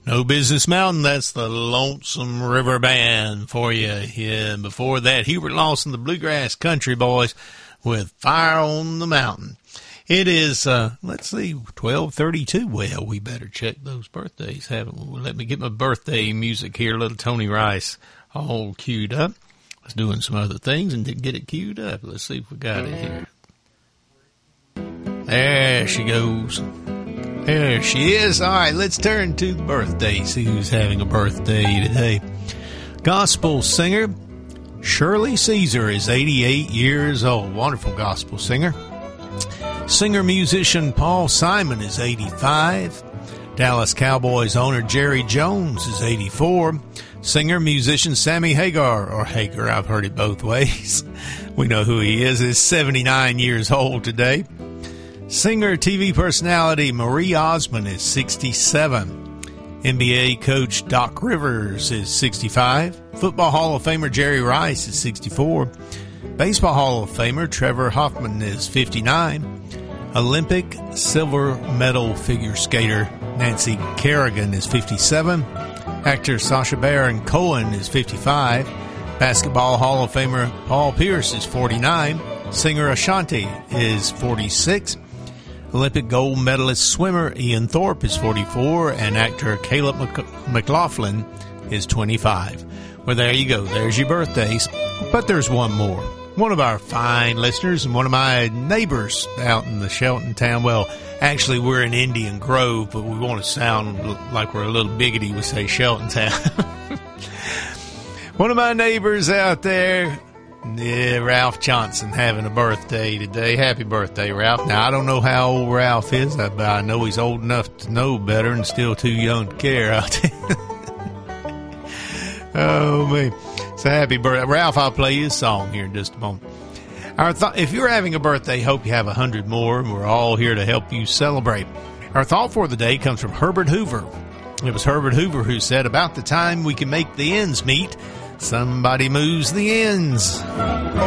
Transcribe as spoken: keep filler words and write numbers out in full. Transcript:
No Business Mountain, that's the Lonesome River Band for you. Yeah, and before that, Hubert Lawson, the Bluegrass Country Boys with Fire on the Mountain. It is, uh, let's see, twelve thirty-two. Well, we better check those birthdays, haven't we? Let me get my birthday music here, little Tony Rice, all queued up. I was doing some other things and didn't get it queued up. Let's see if we got it here. There she goes. There she is. All right, let's turn to the birthday, see who's having a birthday today. Gospel singer Shirley Caesar is eighty-eight years old. Wonderful gospel singer. Singer-musician Paul Simon is eighty-five. Dallas Cowboys owner Jerry Jones is eighty-four. Singer-musician Sammy Hagar, or Hagar, I've heard it both ways. We know who he is, is seventy-nine years old today. Singer, T V personality Marie Osmond is sixty-seven. N B A coach Doc Rivers is sixty-five. Football Hall of Famer Jerry Rice is sixty-four. Baseball Hall of Famer Trevor Hoffman is fifty-nine. Olympic silver medal figure skater Nancy Kerrigan is fifty-seven. Actor Sacha Baron Cohen is fifty-five. Basketball Hall of Famer Paul Pierce is forty-nine. Singer Ashanti is forty-six. Olympic gold medalist swimmer Ian Thorpe is forty-four. And actor Caleb Mc- McLaughlin is twenty-five. Well, there you go. There's your birthdays. But there's one more. One of our fine listeners and one of my neighbors out in the Shelton town. Well, actually, we're in Indian Grove, but we want to sound like we're a little biggity. We say Shelton town. One of my neighbors out there, yeah, Ralph Johnson, having a birthday today. Happy birthday, Ralph. Now, I don't know how old Ralph is, but I know he's old enough to know better and still too young to care out there. Oh, man. So happy birthday. Ralph, I'll play you a song here in just a moment. Our th- if you're having a birthday, hope you have a hundred more. We're all here to help you celebrate. Our thought for the day comes from Herbert Hoover. It was Herbert Hoover who said, about the time we can make the ends meet, somebody moves the ends.